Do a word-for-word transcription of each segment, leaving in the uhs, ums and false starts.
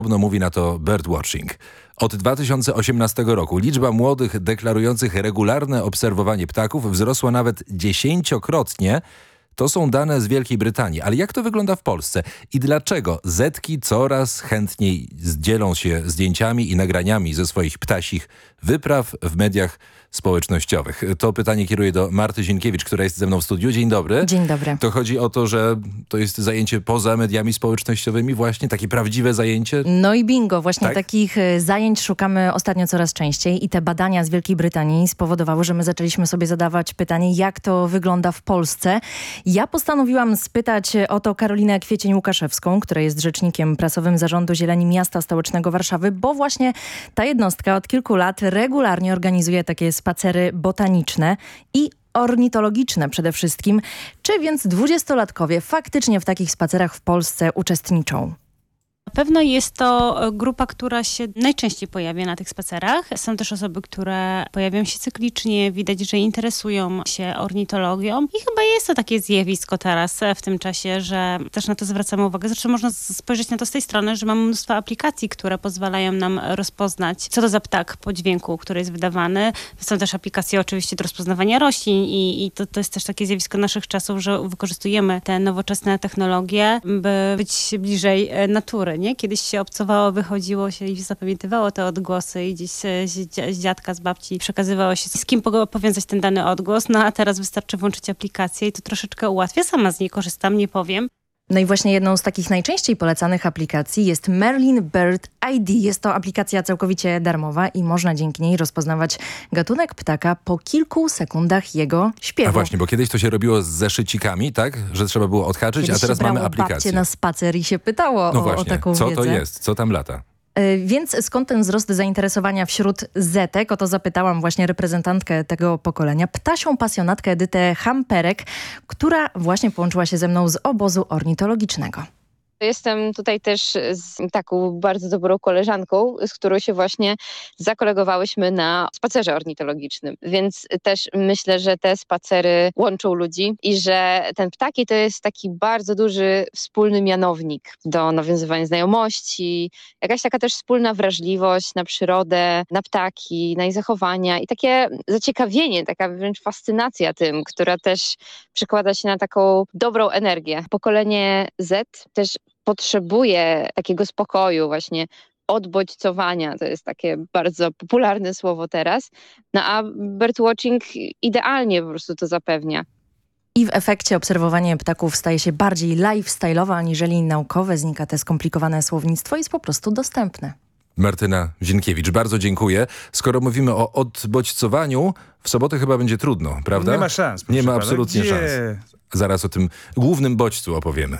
No, mówi na to birdwatching. Od dwa tysiące osiemnastego roku liczba młodych deklarujących regularne obserwowanie ptaków wzrosła nawet dziesięciokrotnie. To są dane z Wielkiej Brytanii. Ale jak to wygląda w Polsce? I dlaczego zetki coraz chętniej dzielą się zdjęciami i nagraniami ze swoich ptasich wypraw w mediach społecznościowych? To pytanie kieruję do Marty Zienkiewicz, która jest ze mną w studiu. Dzień dobry. Dzień dobry. To chodzi o to, że to jest zajęcie poza mediami społecznościowymi właśnie? Takie prawdziwe zajęcie? No i bingo. Właśnie tak? takich zajęć szukamy ostatnio coraz częściej i te badania z Wielkiej Brytanii spowodowały, że my zaczęliśmy sobie zadawać pytanie, jak to wygląda w Polsce. Ja postanowiłam spytać o to Karolinę Kwiecień-Łukaszewską, która jest rzecznikiem prasowym Zarządu Zieleni Miasta Stołecznego Warszawy, bo właśnie ta jednostka od kilku lat regularnie organizuje takie spacery botaniczne i ornitologiczne przede wszystkim. Czy więc dwudziestolatkowie faktycznie w takich spacerach w Polsce uczestniczą? Na pewno jest to grupa, która się najczęściej pojawia na tych spacerach. Są też osoby, które pojawiają się cyklicznie, widać, że interesują się ornitologią i chyba jest to takie zjawisko teraz w tym czasie, że też na to zwracamy uwagę. Zresztą można spojrzeć na to z tej strony, że mamy mnóstwo aplikacji, które pozwalają nam rozpoznać, co to za ptak po dźwięku, który jest wydawany. Są też aplikacje oczywiście do rozpoznawania roślin i, i to, to jest też takie zjawisko naszych czasów, że wykorzystujemy te nowoczesne technologie, by być bliżej natury. Nie? Kiedyś się obcowało, wychodziło się i zapamiętywało te odgłosy i gdzieś z dziadka, z babci przekazywało się, z kim powiązać ten dany odgłos, no a teraz wystarczy włączyć aplikację i to troszeczkę ułatwia. Sama z niej korzystam, nie powiem. No i właśnie jedną z takich najczęściej polecanych aplikacji jest Merlin Bird I D. Jest to aplikacja całkowicie darmowa i można dzięki niej rozpoznawać gatunek ptaka po kilku sekundach jego śpiewu. A właśnie, bo kiedyś to się robiło z zeszycikami, tak? Że trzeba było odhaczyć, Kiedyś a teraz się brało mamy aplikację. babcie na spacer i się pytało no o, właśnie, o taką co wiedzę. to jest? Co tam lata? Więc skąd ten wzrost zainteresowania wśród zetek? O to zapytałam właśnie reprezentantkę tego pokolenia, ptasią pasjonatkę Edytę Hamperek, która właśnie połączyła się ze mną z obozu ornitologicznego. Jestem tutaj też z taką bardzo dobrą koleżanką, z którą się właśnie zakolegowałyśmy na spacerze ornitologicznym. Więc też myślę, że te spacery łączą ludzi i że ten ptaki to jest taki bardzo duży wspólny mianownik do nawiązywania znajomości, jakaś taka też wspólna wrażliwość na przyrodę, na ptaki, na ich zachowania i takie zaciekawienie, taka wręcz fascynacja tym, która też przekłada się na taką dobrą energię. Pokolenie Z też potrzebuje takiego spokoju, właśnie odbodźcowania, to jest takie bardzo popularne słowo teraz, no a birdwatching idealnie po prostu to zapewnia. I w efekcie obserwowanie ptaków staje się bardziej lifestyle'owe aniżeli naukowe, znika te skomplikowane słownictwo i jest po prostu dostępne. Martyna Zienkiewicz, bardzo dziękuję. Skoro mówimy o odbodźcowaniu, w sobotę chyba będzie trudno, prawda? Nie ma szans. Nie ma pana. absolutnie Gdzie? szans. Zaraz o tym głównym bodźcu opowiemy.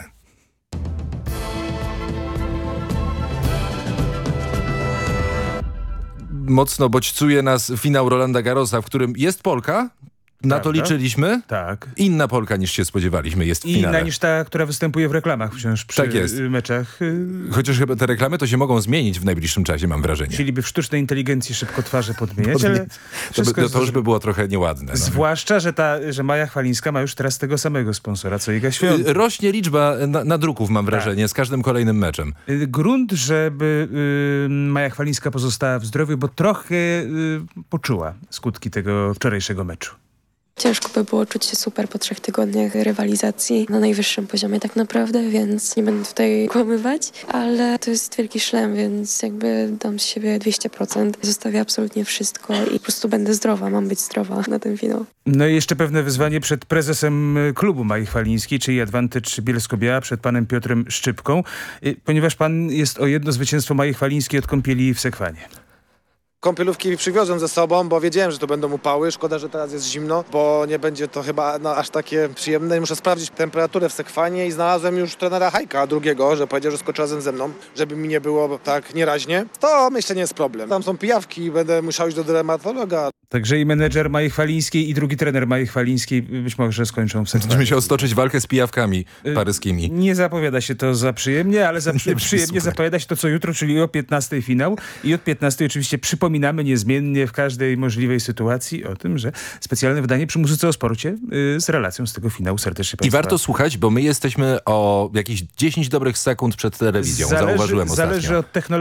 Mocno bodźcuje nas finał Rolanda Garrosa, w którym jest Polka. Na to Prawda? liczyliśmy. Tak. Inna Polka niż się spodziewaliśmy jest w I finale. inna niż ta, która występuje w reklamach wciąż przy Tak jest. meczach. Chociaż chyba te reklamy to się mogą zmienić w najbliższym czasie, mam wrażenie. Chcieliby w sztucznej inteligencji szybko twarze podmieniać, ale To, by, wszystko to, jest to już by było trochę nieładne. No. Zwłaszcza, że, ta, że Maja Chwalińska ma już teraz tego samego sponsora, co Iga Świątek. Rośnie liczba na, nadruków, mam wrażenie, z każdym kolejnym meczem. Grunt, żeby y, Maja Chwalińska pozostała w zdrowiu, bo trochę y, poczuła skutki tego wczorajszego meczu. Ciężko by było czuć się super po trzech tygodniach rywalizacji na najwyższym poziomie tak naprawdę, więc nie będę tutaj kłamywać, ale to jest wielki szlem, więc jakby dam z siebie dwieście procent. Zostawię absolutnie wszystko i po prostu będę zdrowa, mam być zdrowa na ten finał. No i jeszcze pewne wyzwanie przed prezesem klubu Maji Chwalińskiej, czyli Advantage Bielsko-Biała, przed panem Piotrem Szczypką, ponieważ pan jest o jedno zwycięstwo Maji Chwalińskiej od kąpieli w Sekwanie. Kąpielówki przywiozłem ze sobą, bo wiedziałem, że to będą upały. Szkoda, że teraz jest zimno, bo nie będzie to chyba no, aż takie przyjemne. Muszę sprawdzić temperaturę w Sekwanie i znalazłem już trenera Hajka drugiego, że powiedział, że skoczy razem ze mną, żeby mi nie było tak nieraźnie. To myślę nie jest problem. Tam są pijawki, będę musiał iść do dermatologa. Także i menedżer Mai Chwalińskiej i drugi trener Mai Chwalińskiej być może skończą w sekwanii. Będziemy musiał stoczyć walkę z pijawkami paryskimi. Nie zapowiada się to za przyjemnie, ale za przy, przyjemnie Super. zapowiada się to co jutro, czyli o piętnastej finał. I od piętnastej oczywiście przypominamy niezmiennie w każdej możliwej sytuacji o tym, że specjalne wydanie przy Muzyce o Sporcie yy, z relacją z tego finału serdecznie I Państwa. warto słuchać, bo my jesteśmy o jakieś dziesięć dobrych sekund przed telewizją. Zależy, Zauważyłem ostatnio. zależy od technologii.